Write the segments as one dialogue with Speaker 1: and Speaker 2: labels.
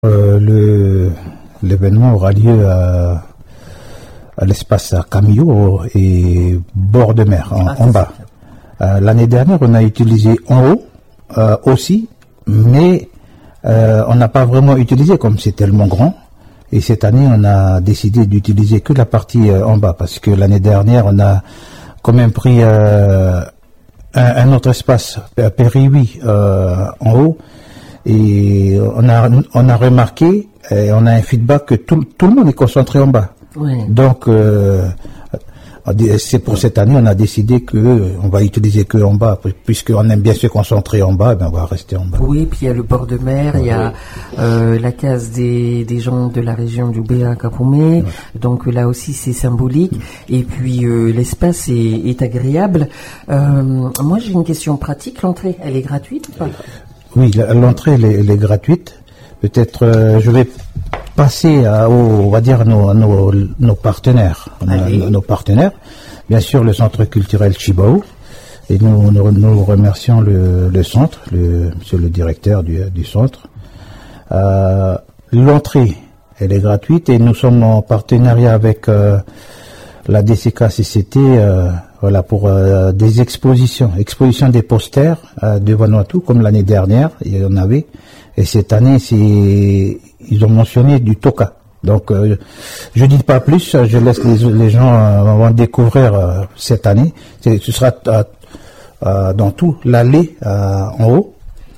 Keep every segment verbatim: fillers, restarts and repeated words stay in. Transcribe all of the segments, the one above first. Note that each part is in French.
Speaker 1: Euh, le, l'événement aura lieu à, à l'espace Camillo et bord de mer, en, ah, en bas. Euh, l'année dernière, on a utilisé en haut euh, aussi, mais euh, on n'a pas vraiment utilisé comme c'est tellement grand. Et cette année, on a décidé d'utiliser que la partie euh, en bas, parce que l'année dernière, on a quand même pris euh, un, un autre espace, Périhuit, euh, en haut. Et on a, on a remarqué, et on a un feedback que tout, tout le monde est concentré en bas. Oui. Donc, euh, c'est pour cette année, on a décidé que on va utiliser que en bas, puisqu'on aime bien se concentrer en bas, ben on va rester en bas.
Speaker 2: Oui, puis il y a le bord de mer, il y a euh, la case des, des gens de la région du Béa Capoumé, oui. Donc là aussi c'est symbolique. Oui. Et puis euh, l'espace est, est agréable. Euh, moi j'ai une question pratique, l'entrée, elle est gratuite ou pas ?
Speaker 1: Oui, l'entrée elle est, elle est gratuite. Peut-être euh, je vais passer à, au, on va dire nos, nos, nos partenaires, nos, nos partenaires. Bien sûr, le centre culturel Chibaou. Et nous, nous, nous remercions le, le centre, le, monsieur le directeur du, du centre. Euh, l'entrée, elle est gratuite et nous sommes en partenariat avec euh, la D C K C C T. Euh, Voilà, pour euh, des expositions, exposition des posters euh, de Vanuatu, comme l'année dernière, il y en avait. Et cette année, c'est, ils ont mentionné du toka. Donc, euh, je dis pas plus, je laisse les, les gens euh, vont découvrir euh, cette année. C'est, ce sera euh, euh, dans tout l'allée euh, en haut.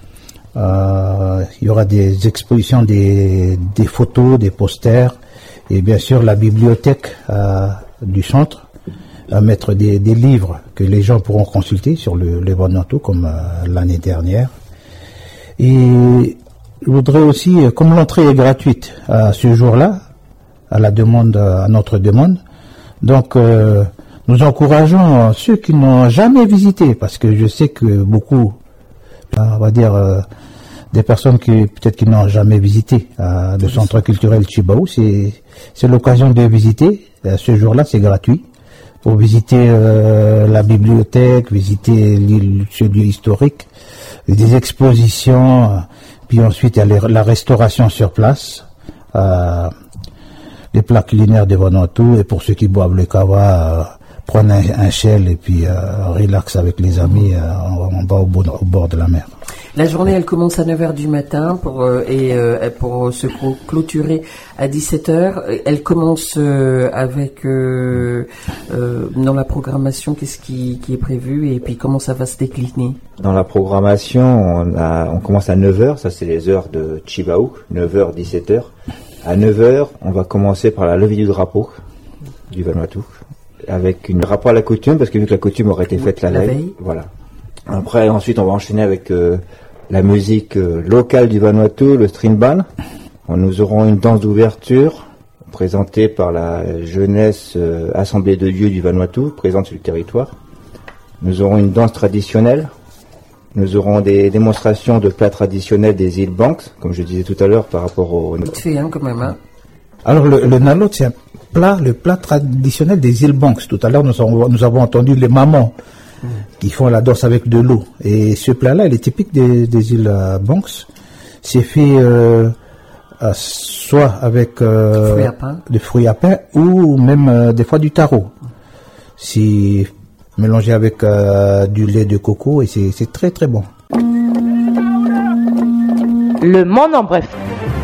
Speaker 1: Euh, il y aura des expositions, des, des photos, des posters, et bien sûr la bibliothèque euh, du centre. À mettre des, des livres que les gens pourront consulter sur le, le Vanuatu comme euh, l'année dernière. Et je voudrais aussi, comme l'entrée est gratuite à ce jour-là, à la demande, à notre demande, donc euh, nous encourageons ceux qui n'ont jamais visité, parce que je sais que beaucoup, on va dire, euh, des personnes qui peut-être qui n'ont jamais visité euh, le centre culturel Chibaou, c'est, c'est l'occasion de visiter. À ce jour-là, c'est gratuit. Pour visiter euh, la bibliothèque, visiter ce lieu historique, des expositions, euh, puis ensuite il y a les, la restauration sur place, euh, les plats culinaires de Vanuatu, et pour ceux qui boivent le kava, euh, prendre un, un shell et puis euh, relax avec les amis, euh, on, on va au bord, au bord de la mer.
Speaker 2: La journée, elle commence à neuf heures du matin pour, euh, et euh, pour se clôturer à dix-sept heures. Elle commence euh, avec, euh, euh, dans la programmation, qu'est-ce qui, qui est prévu et puis comment ça va se décliner?
Speaker 3: Dans la programmation, on, a, on commence à neuf heures, ça c'est les heures de Chibaou, neuf heures, dix-sept heures. À neuf heures, on va commencer par la levée du drapeau du Vanuatu, avec une rapport à la coutume, parce que vu que la coutume aurait été faite la, la veille, veille. Voilà. Après, ensuite, on va enchaîner avec euh, la musique euh, locale du Vanuatu, le string band. Nous aurons une danse d'ouverture présentée par la jeunesse euh, Assemblée de Dieu du Vanuatu, présente sur le territoire. Nous aurons une danse traditionnelle. Nous aurons des démonstrations de plats traditionnels des îles Banks, comme je disais tout à l'heure par rapport au...
Speaker 2: C'est hein, quand même, hein.
Speaker 1: Alors, le, le nalot, c'est un plat, le plat traditionnel des îles Banks. Tout à l'heure, nous avons, nous avons entendu les mamans mmh. qui font la danse avec de l'eau. Et ce plat-là, il est typique des, des îles euh, Banks. C'est fait euh, euh, soit avec euh,
Speaker 2: fruits à pain.
Speaker 1: des fruits à pain ou même euh, des fois du taro. C'est mélangé avec euh, du lait de coco et c'est, c'est très très bon.
Speaker 4: Le monde en bref.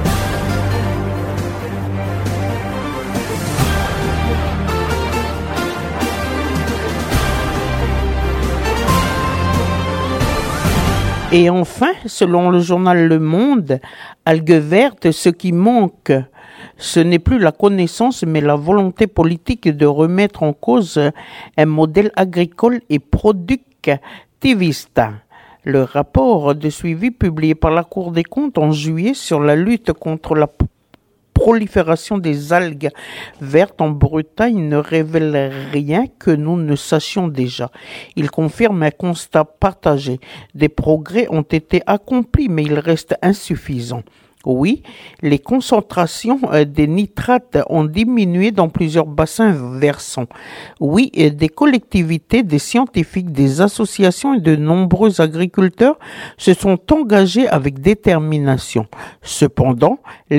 Speaker 4: Et enfin, selon le journal Le Monde, Algues Vertes, ce qui manque, ce n'est plus la connaissance, mais la volonté politique de remettre en cause un modèle agricole et productiviste. Le rapport de suivi publié par la Cour des comptes en juillet sur la lutte contre la prolifération des algues vertes en Bretagne ne révèle rien que nous ne sachions déjà. Il confirme un constat partagé. Des progrès ont été accomplis, mais ils restent insuffisants. Oui, les concentrations des nitrates ont diminué dans plusieurs bassins versants. Oui, des collectivités, des scientifiques, des associations et de nombreux agriculteurs se sont engagés avec détermination. Cependant,